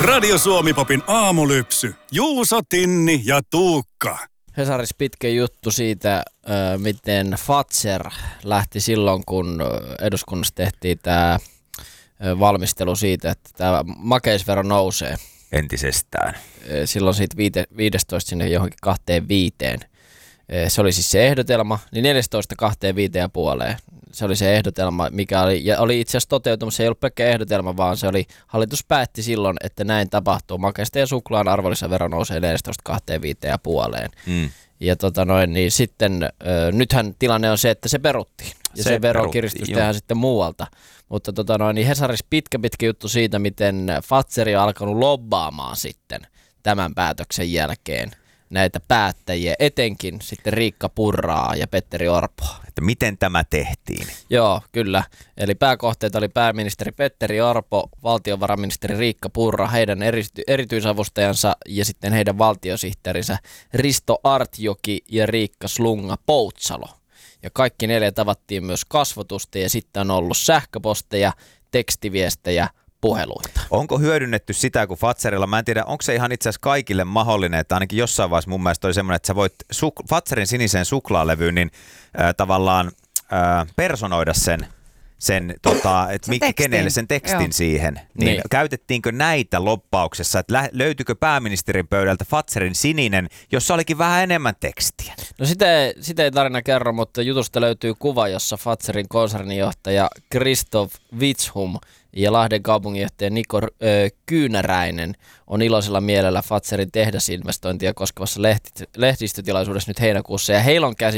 Radio Suomi-popin aamulypsy. Juuso, Tinni ja Tuukka. Hesaris pitkä juttu siitä, miten Fazer lähti silloin, kun eduskunnassa tehtiin tämä valmistelu siitä, että tämä makeisvero nousee. Entisestään. Silloin siitä 15 sinne johonkin 25. Se oli siis se ehdotelma, niin 14 25,5. Se oli se ehdotelma, mikä oli itse asiassa toteutumassa. Se ei ollut pelkkä ehdotelma, vaan se oli, hallitus päätti silloin, että näin tapahtuu. Makeisten ja suklaan arvonlisävero nousee 14 25,5. Ja niin sitten nythän tilanne on se, että se peruttiin. Ja se verokiristys tehdään sitten muualta. Mutta niin Hesaris pitkä juttu siitä, miten Fazer on alkanut lobbaamaan sitten tämän päätöksen jälkeen näitä päättäjiä, etenkin sitten Riikka Purraa ja Petteri Orpoa. Että miten tämä tehtiin? Joo, kyllä. Eli pääkohteet oli pääministeri Petteri Orpo, valtiovarainministeri Riikka Purra, heidän erityisavustajansa ja sitten heidän valtiosihteerinsä Risto Artjoki ja Riikka Slunga-Poutsalo. Ja kaikki 4 tavattiin myös kasvotusta ja sitten on ollut sähköposteja, tekstiviestejä, puheluita. Onko hyödynnetty sitä, kun Fazerilla, mä en tiedä, onko se ihan itse asiassa kaikille mahdollinen, että ainakin jossain vaiheessa mun mielestä oli semmoinen, että sä voit Fazerin siniseen suklaalevyyn niin tavallaan personoida kenelle sen tekstin siihen. Niin. Käytettiinkö näitä lobbauksessa, että löytyykö pääministerin pöydältä Fazerin sininen, jossa olikin vähän enemmän tekstiä? No sitä ei tarina kerro, mutta jutusta löytyy kuva, jossa Fazerin konsernijohtaja Christoph Witshum ja Lahden kaupunginjohtaja Niko Kyynäräinen on iloisella mielellä Fazerin tehdasinvestointia koskevassa lehdistötilaisuudessa nyt heinäkuussa. Ja heillä on